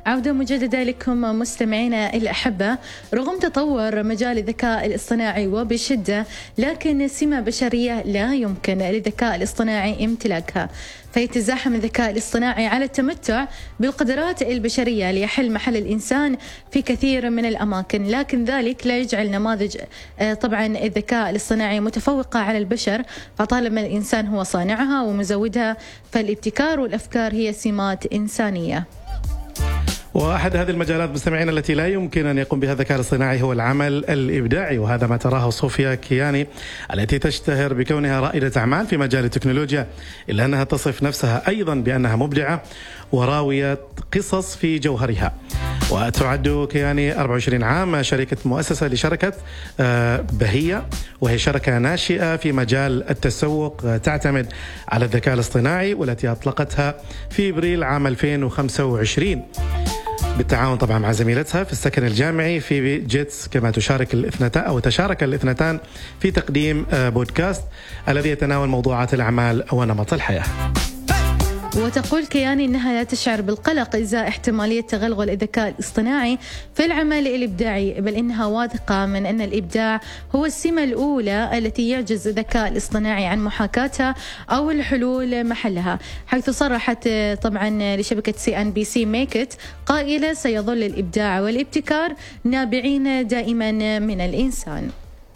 عودة مجددة لكم مستمعينا الأحبة. رغم تطور مجال الذكاء الاصطناعي وبشدة، لكن سمة بشرية لا يمكن للذكاء الاصطناعي امتلاكها، فيتزاحم الذكاء الاصطناعي على التمتع بالقدرات البشرية ليحل محل الإنسان في كثير من الأماكن، لكن ذلك لا يجعل نماذج طبعا الذكاء الاصطناعي متفوقة على البشر، فطالما الإنسان هو صانعها ومزودها، فالابتكار والأفكار هي سمات إنسانية. وأحد هذه المجالات مستمعين التي لا يمكن أن يقوم بها الذكاء الاصطناعي هو العمل الإبداعي، وهذا ما تراه صوفيا كياني التي تشتهر بكونها رائدة أعمال في مجال التكنولوجيا، إلا أنها تصف نفسها أيضا بأنها مبدعة وراوية قصص في جوهرها. وتعد كياني 24 عام شركة مؤسسة لشركة بهية، وهي شركة ناشئة في مجال التسوق تعتمد على الذكاء الاصطناعي، والتي أطلقتها في إبريل عام 2025 بالتعاون طبعا مع زميلتها في السكن الجامعي في جيتس، كما تشارك الاثنتان في تقديم بودكاست الذي يتناول موضوعات الأعمال ونمط الحياة. وتقول كياني إنها لا تشعر بالقلق إزاء احتمالية تغلغل الذكاء الاصطناعي في العمل الإبداعي، بل إنها واثقة من أن الإبداع هو السمة الأولى التي يعجز الذكاء الاصطناعي عن محاكاتها أو الحلول محلها، حيث صرحت طبعا لشبكة CNBC ميكت قائلة: سيظل الإبداع والابتكار نابعين دائما من الإنسان.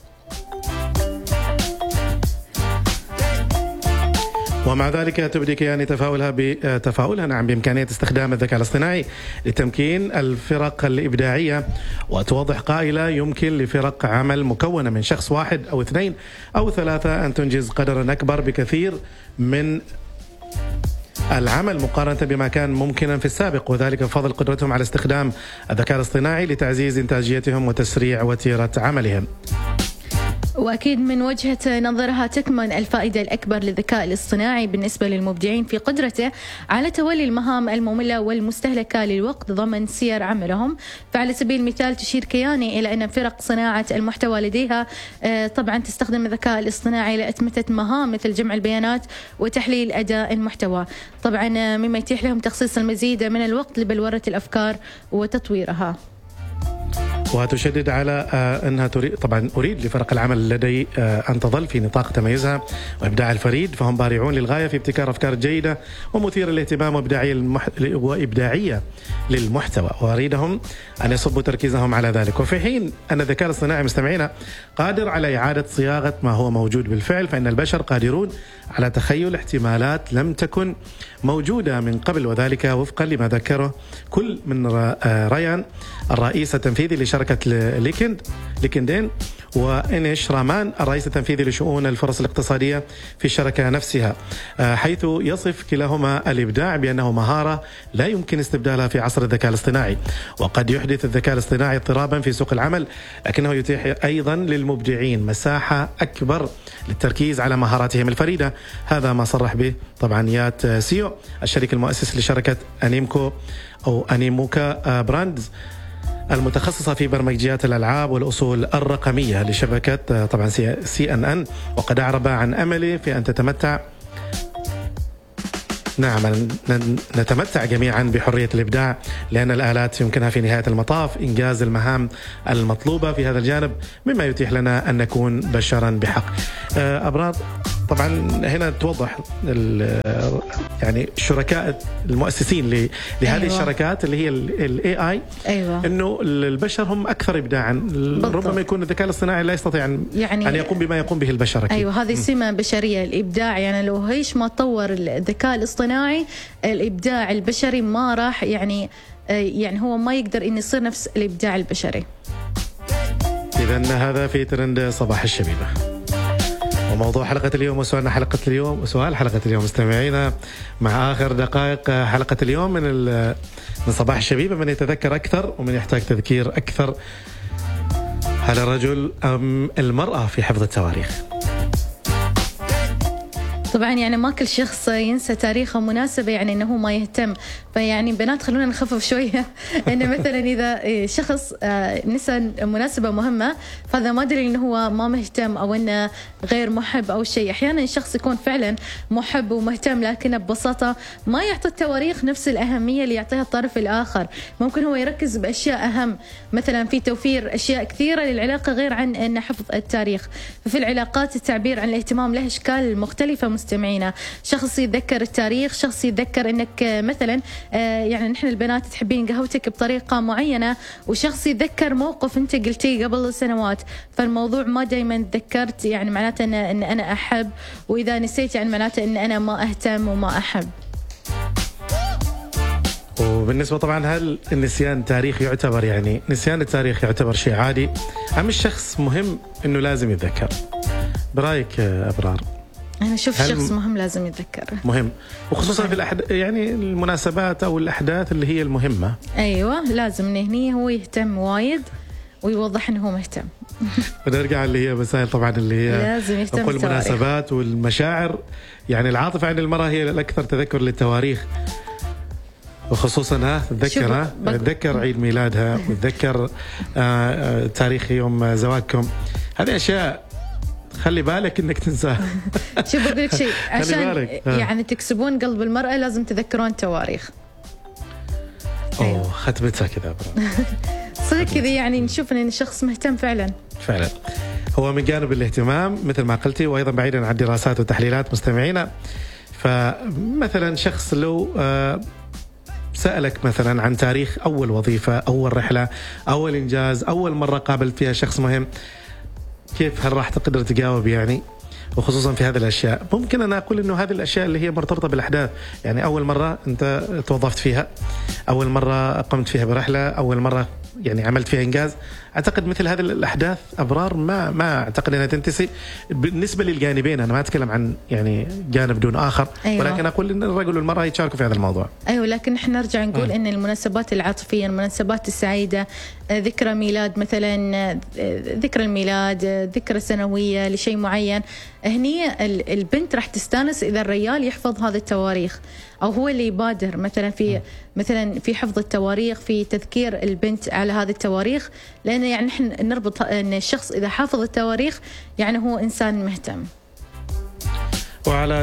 ومع ذلك تبدي كياني تفاؤلها بإمكانية استخدام الذكاء الاصطناعي لتمكين الفرق الإبداعية، وتوضح قائلة: يمكن لفرق عمل مكونة من شخص واحد أو اثنين أو ثلاثة أن تنجز قدرا أكبر بكثير من العمل مقارنة بما كان ممكنا في السابق، وذلك بفضل قدرتهم على استخدام الذكاء الاصطناعي لتعزيز إنتاجيتهم وتسريع وتيرة عملهم. وأكيد من وجهة نظرها تكمن الفائدة الأكبر للذكاء الاصطناعي بالنسبة للمبدعين في قدرته على تولي المهام المملة والمستهلكة للوقت ضمن سير عملهم. فعلى سبيل المثال تشير كياني إلى أن فرق صناعة المحتوى لديها طبعا تستخدم الذكاء الاصطناعي لإتمتة مهام مثل جمع البيانات وتحليل أداء المحتوى، طبعا مما يتيح لهم تخصيص المزيد من الوقت لبلورة الأفكار وتطويرها. وتشدد على أنها أريد لفرق العمل لدي أن تظل في نطاق تميزها وإبداع الفريد، فهم بارعون للغاية في ابتكار أفكار جيدة ومثيرة للاهتمام وإبداعية للمحتوى، وأريدهم أن يصبوا تركيزهم على ذلك. وفي حين أن الذكاء الاصطناعي مستمعينا قادر على إعادة صياغة ما هو موجود بالفعل، فإن البشر قادرون على تخيل احتمالات لم تكن موجودة من قبل، وذلك وفقا لما ذكره كل من ريان الرئيس التنفيذي لشركة ليكندين، وإنيش رامان الرئيس التنفيذي لشؤون الفرص الاقتصادية في الشركة نفسها، حيث يصف كلاهما الإبداع بأنه مهارة لا يمكن استبدالها في عصر الذكاء الاصطناعي. وقد يحدث الذكاء الاصطناعي اضطرابا في سوق العمل، لكنه يتيح أيضا للمبدعين مساحة أكبر للتركيز على مهاراتهم الفريدة. هذا ما صرح به طبعا يات سيو الشريك المؤسس لشركة أنيموكا براندز المتخصصة في برمجيات الألعاب والأصول الرقمية لشبكة طبعا CNN، وقد أعرب عن أمله في أن نتمتع جميعا بحرية الإبداع، لأن الآلات يمكنها في نهاية المطاف إنجاز المهام المطلوبة في هذا الجانب، مما يتيح لنا أن نكون بشرا بحق. أبراد طبعا هنا توضح يعني الشركاء المؤسسين لهذه الشركات اللي هي ال AI، انه البشر هم اكثر ابداعا. ربما يكون الذكاء الاصطناعي لا يستطيع ان يقوم بما يقوم به البشر. أكيد. هذه سمة بشرية الابداع، يعني لو هيش ما تطور الذكاء الاصطناعي الابداع البشري ما راح يعني هو ما يقدر ان يصير نفس الابداع البشري. اذا هذا في ترند صباح الشبيبة، وموضوع حلقة اليوم وسؤال حلقة اليوم مستمعينا مع آخر دقائق حلقة اليوم من صباح الشبيبة. من يتذكر أكثر ومن يحتاج تذكير أكثر، هل الرجل أم المرأة في حفظ التواريخ؟ طبعا يعني ما كل شخص ينسى تاريخه مناسبة يعني أنه ما يهتم. فيعني بنات خلونا نخفف شوية أن مثلا إذا شخص نسى مناسبة مهمة فهذا ما دليل أنه هو ما مهتم أو أنه غير محب أو شيء. أحيانا الشخص يكون فعلا محب ومهتم لكن ببساطة ما يعطي التواريخ نفس الأهمية اللي يعطيها الطرف الآخر. ممكن هو يركز بأشياء أهم، مثلا في توفير أشياء كثيرة للعلاقة غير عن أن حفظ التاريخ. ففي العلاقات التعبير عن الاهتمام له أشكال مختلفة مستمعينا. شخص يتذكر التاريخ، شخص يتذكر أنك مثلا يعني نحن البنات تحبين قهوتك بطريقة معينة، وشخص يتذكر موقف أنت قلتيه قبل سنوات. فالموضوع ما دايما تذكرت يعني معناته أن أنا أحب، وإذا نسيت يعني معناته أن أنا ما أهتم وما أحب. وبالنسبة طبعا هل النسيان التاريخ يعتبر يعني نسيان التاريخ يعتبر شيء عادي أم الشخص مهم أنه لازم يتذكر؟ برأيك أبرار؟ أنا أشوف شخص مهم لازم يتذكر، مهم، وخصوصا في يعني المناسبات أو الأحداث اللي هي المهمة. أيوة لازم هني هو يهتم وايد ويوضح أنه هو مهتم. ونرجع اللي هي مسائل طبعا اللي هي لازم يهتم المناسبات والمشاعر. يعني العاطفة عند المرأة هي الأكثر تذكر للتواريخ، وخصوصا تذكر عيد ميلادها وتذكر تاريخ يوم زواجكم. هذه أشياء خلي بالك انك تنساها. شوف بقول لك شيء عشان يعني تكسبون قلب المرأة لازم تذكرون تواريخ. أوه ختمتها كذا صدق كذا يعني نشوف ان الشخص مهتم فعلا. هو من جانب الاهتمام مثل ما قلتي، وايضا بعيدا عن دراسات وتحليلات مستمعينا. فمثلا شخص لو سألك مثلا عن تاريخ أول وظيفة، أول رحلة، أول إنجاز، أول مرة قابلت فيها شخص مهم، كيف هل راح تقدر تجاوب يعني؟ وخصوصا في هذه الأشياء ممكن أنا أقول إنه هذه الأشياء اللي هي مرتبطة بالأحداث، يعني أول مرة أنت توظفت فيها، أول مرة قمت فيها برحلة، أول مرة يعني عملت فيها إنجاز. أعتقد مثل هذه الأحداث أبرار ما أعتقد أنها تنتسي بالنسبة للجانبين. أنا ما أتكلم عن يعني جانب دون آخر. أيوة. ولكن أقول إن الرجل والمرأة يتشاركوا في هذا الموضوع. أيوة لكن نحن نرجع نقول أن المناسبات العاطفية، المناسبات السعيدة، ذكرى ميلاد مثلا، ذكرى الميلاد، ذكرى سنوية لشيء معين، هني البنت راح تستانس إذا الرجال يحفظ هذه التواريخ أو هو اللي يبادر مثلا في حفظ التواريخ، في تذكير البنت على هذه التواريخ. لأن يعني نحن نربط أن الشخص إذا حافظ التواريخ يعني هو إنسان مهتم. وعلى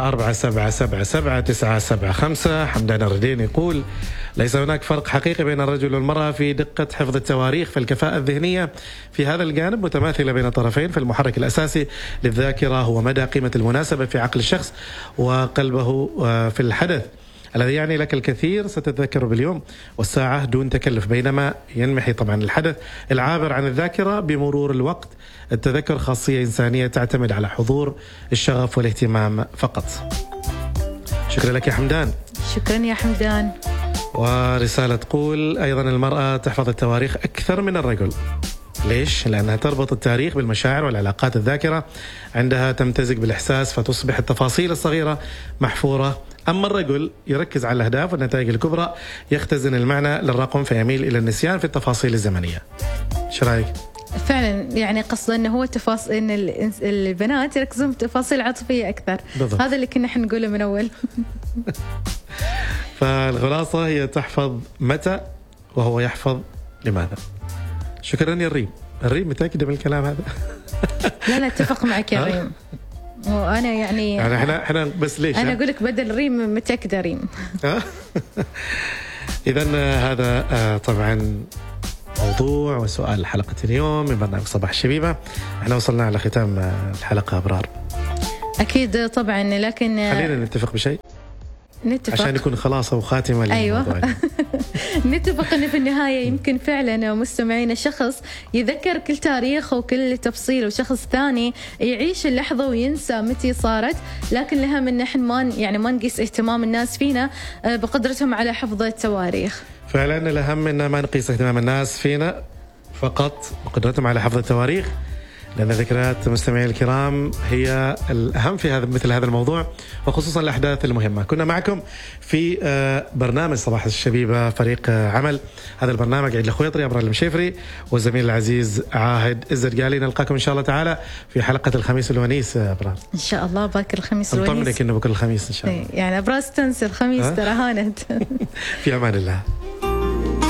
94777975 حمدان الردين يقول: ليس هناك فرق حقيقي بين الرجل والمرأة في دقة حفظ التواريخ، فالكفاءة الذهنية في هذا الجانب متماثلة بين الطرفين، فالمحرك الأساسي للذاكرة هو مدى قيمة المناسبة في عقل الشخص وقلبه في الحدث الذي يعني لك الكثير ستتذكر باليوم والساعة دون تكلف، بينما ينمحي طبعا الحدث العابر عن الذاكرة بمرور الوقت. التذكر خاصية إنسانية تعتمد على حضور الشغف والاهتمام فقط. شكرا لك يا حمدان. شكرا يا حمدان. ورسالة تقول أيضا: المرأة تحفظ التواريخ أكثر من الرجل. ليش؟ لأنها تربط التاريخ بالمشاعر والعلاقات. الذاكرة عندها تمتزج بالإحساس فتصبح التفاصيل الصغيرة محفورة. أما الرجل يركز على الأهداف والنتائج الكبرى، يختزن المعنى للرقم فيميل إلى النسيان في التفاصيل الزمنية. شو رأيك؟ فعلا يعني قصده انه هو تفاصيل، ان البنات يركزون في تفاصيل عاطفيه اكثر. بالضبط. هذا اللي كنا احنا نقوله من اول. فالخلاصه هي تحفظ متى وهو يحفظ لماذا. شكرا يا الريم متاكده من الكلام هذا؟ لا اتفق معك يا ريم. وانا يعني احنا بس ليش انا اقول لك بدل ريم متاكده ريم. اذا هذا طبعا موضوع وسؤال حلقة اليوم من برنامج صباح الشبيبة. احنا وصلنا على ختام الحلقة أبرار. أكيد طبعا، لكن خلينا نتفق بشيء. نتفق عشان يكون خلاصة وخاتمة للموضوع. أيوة. نتفق أن في النهاية يمكن فعلا مستمعين شخص يذكر كل تاريخ وكل تفصيل، وشخص ثاني يعيش اللحظة وينسى متى صارت. لكن الأهم أن احنا ما نقيس اهتمام الناس فينا بقدرتهم على حفظ التواريخ. فعلا الأهم أن ما نقيس اهتمام الناس فينا فقط بقدرتهم على حفظ التواريخ، لأن ذكريات مستمعي الكرام هي الأهم في مثل هذا الموضوع، وخصوصا الأحداث المهمة. كنا معكم في برنامج صباح الشبيبة فريق عمل. هذا البرنامج عيد الخويطري، أمر المشيفري، والزميل العزيز عاهد الزرقالي. نلقاكم إن شاء الله تعالى في حلقة الخميس الونيس. أبرار إن شاء الله باكر الخميس الونيس. نطمنك إنه بكرة الخميس إن شاء الله. يعني أبراز تنسى الخميس ترى هانت. في أمان الله.